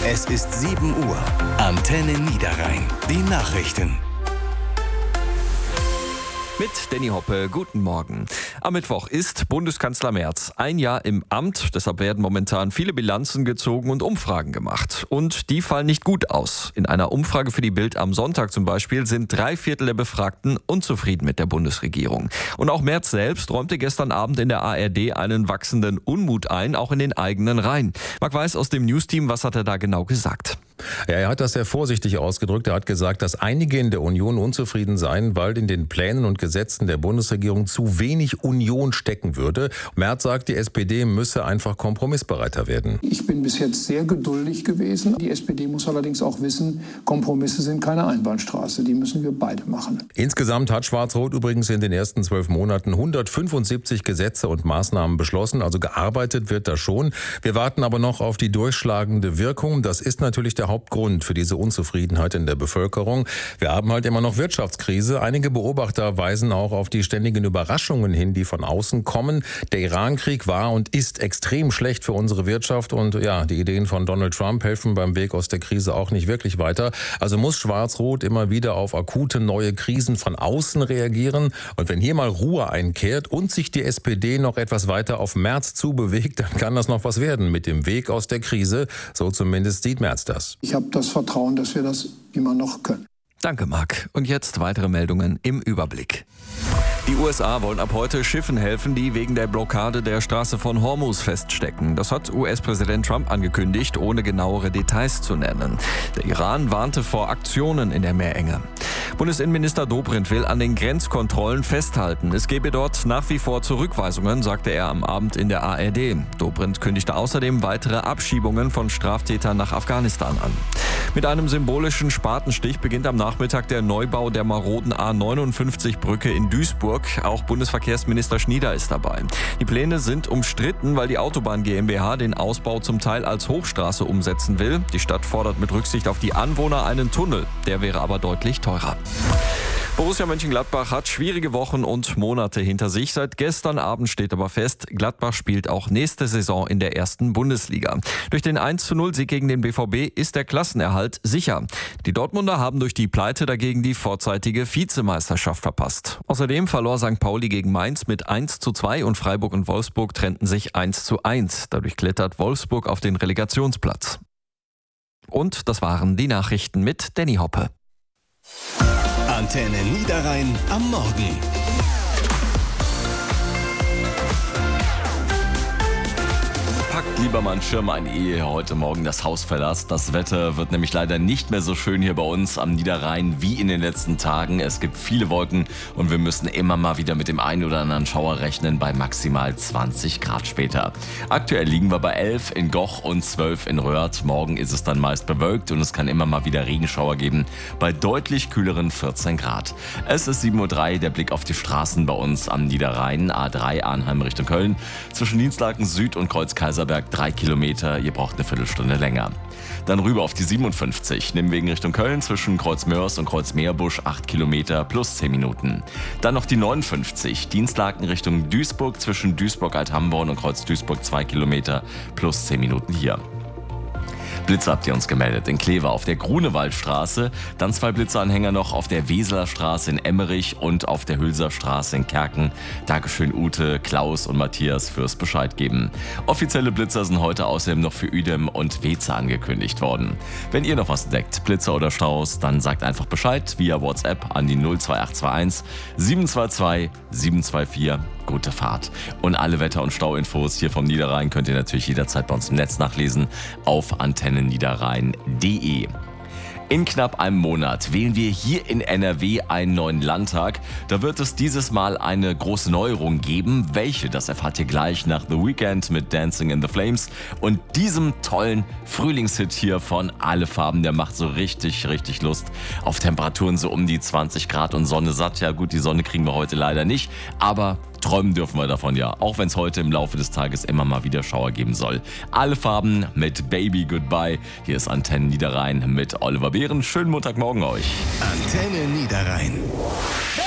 Es ist 7 Uhr. Antenne Niederrhein. Die Nachrichten. Mit Danny Hoppe, guten Morgen. Am Mittwoch ist Bundeskanzler Merz ein Jahr im Amt. Deshalb werden momentan viele Bilanzen gezogen und Umfragen gemacht. Und die fallen nicht gut aus. In einer Umfrage für die Bild am Sonntag zum Beispiel sind 3/4 der Befragten unzufrieden mit der Bundesregierung. Und auch Merz selbst räumte gestern Abend in der ARD einen wachsenden Unmut ein, auch in den eigenen Reihen. Marc Weiß aus dem Newsteam, was hat er da genau gesagt? Ja, er hat das sehr vorsichtig ausgedrückt. Er hat gesagt, dass einige in der Union unzufrieden seien, weil in den Plänen und Gesetzen der Bundesregierung zu wenig Union stecken würde. Merz sagt, die SPD müsse einfach kompromissbereiter werden. Ich bin bis jetzt sehr geduldig gewesen. Die SPD muss allerdings auch wissen, Kompromisse sind keine Einbahnstraße. Die müssen wir beide machen. Insgesamt hat Schwarz-Rot übrigens in den ersten 12 Monaten 175 Gesetze und Maßnahmen beschlossen. Also gearbeitet wird da schon. Wir warten aber noch auf die durchschlagende Wirkung. Das ist natürlich der Hauptgrund für diese Unzufriedenheit in der Bevölkerung. Wir haben halt immer noch Wirtschaftskrise. Einige Beobachter weisen auch auf die ständigen Überraschungen hin, die von außen kommen. Der Iran-Krieg war und ist extrem schlecht für unsere Wirtschaft und ja, die Ideen von Donald Trump helfen beim Weg aus der Krise auch nicht wirklich weiter. Also muss Schwarz-Rot immer wieder auf akute neue Krisen von außen reagieren. Und wenn hier mal Ruhe einkehrt und sich die SPD noch etwas weiter auf Merz zubewegt, dann kann das noch was werden mit dem Weg aus der Krise. So zumindest sieht Merz das. Ich habe das Vertrauen, dass wir das immer noch können. Danke, Marc. Und jetzt weitere Meldungen im Überblick. Die USA wollen ab heute Schiffen helfen, die wegen der Blockade der Straße von Hormuz feststecken. Das hat US-Präsident Trump angekündigt, ohne genauere Details zu nennen. Der Iran warnte vor Aktionen in der Meerenge. Bundesinnenminister Dobrindt will an den Grenzkontrollen festhalten. Es gebe dort nach wie vor Zurückweisungen, sagte er am Abend in der ARD. Dobrindt kündigte außerdem weitere Abschiebungen von Straftätern nach Afghanistan an. Mit einem symbolischen Spatenstich beginnt am Nachmittag der Neubau der maroden A59-Brücke in Duisburg. Auch Bundesverkehrsminister Schnieder ist dabei. Die Pläne sind umstritten, weil die Autobahn GmbH den Ausbau zum Teil als Hochstraße umsetzen will. Die Stadt fordert mit Rücksicht auf die Anwohner einen Tunnel. Der wäre aber deutlich teurer. Borussia Mönchengladbach hat schwierige Wochen und Monate hinter sich. Seit gestern Abend steht aber fest, Gladbach spielt auch nächste Saison in der ersten Bundesliga. Durch den 1:0-Sieg gegen den BVB ist der Klassenerhalt sicher. Die Dortmunder haben durch die Pleite dagegen die vorzeitige Vizemeisterschaft verpasst. Außerdem verlor St. Pauli gegen Mainz mit 1:2 und Freiburg und Wolfsburg trennten sich 1:1. Dadurch klettert Wolfsburg auf den Relegationsplatz. Und das waren die Nachrichten mit Danny Hoppe. Antenne Niederrhein am Morgen. Packt lieber mal einen Schirm ein, ehe ihr heute Morgen das Haus verlasst. Das Wetter wird nämlich leider nicht mehr so schön hier bei uns am Niederrhein wie in den letzten Tagen. Es gibt viele Wolken und wir müssen immer mal wieder mit dem einen oder anderen Schauer rechnen bei maximal 20 Grad später. Aktuell liegen wir bei 11 in Goch und 12 in Röhrt. Morgen ist es dann meist bewölkt und es kann immer mal wieder Regenschauer geben bei deutlich kühleren 14 Grad. Es ist 7:03 Uhr, der Blick auf die Straßen bei uns am Niederrhein. A3 Arnheim Richtung Köln. Zwischen Dienstlaken Süd und Kreuz Kaiserberg 3 Kilometer, ihr braucht eine Viertelstunde länger. Dann rüber auf die 57, Nimwegen Richtung Köln zwischen Kreuzmörs und Kreuzmeerbusch 8 Kilometer plus 10 Minuten. Dann noch die 59, Dienstlaken Richtung Duisburg zwischen Duisburg-Althamborn und Kreuz Duisburg 2 Kilometer plus 10 Minuten hier. Blitze habt ihr uns gemeldet in Kleve auf der Grunewaldstraße, dann 2 Blitzeanhänger noch auf der Weseler Straße in Emmerich und auf der Hülser Straße in Kerken. Dankeschön Ute, Klaus und Matthias fürs Bescheid geben. Offizielle Blitzer sind heute außerdem noch für Uedem und Weze angekündigt worden. Wenn ihr noch was entdeckt, Blitzer oder Staus, dann sagt einfach Bescheid via WhatsApp an die 02821 722 724. Gute Fahrt. Und alle Wetter- und Stauinfos hier vom Niederrhein könnt ihr natürlich jederzeit bei uns im Netz nachlesen auf antennenniederrhein.de. In knapp einem Monat wählen wir hier in NRW einen neuen Landtag. Da wird es dieses Mal eine große Neuerung geben. Welche, das erfahrt ihr gleich nach The Weeknd mit Dancing in the Flames. Und diesem tollen Frühlingshit hier von Alle Farben, der macht so richtig, richtig Lust auf Temperaturen so um die 20 Grad und Sonne satt. Ja gut, die Sonne kriegen wir heute leider nicht, aber träumen dürfen wir davon ja, auch wenn es heute im Laufe des Tages immer mal wieder Schauer geben soll. Alle Farben mit Baby Goodbye. Hier ist Antenne Niederrhein mit Oliver Behren. Schönen Montagmorgen euch. Antenne Niederrhein.